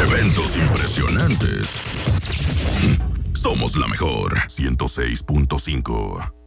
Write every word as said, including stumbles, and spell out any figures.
Eventos impresionantes. Somos la mejor. ciento seis punto cinco.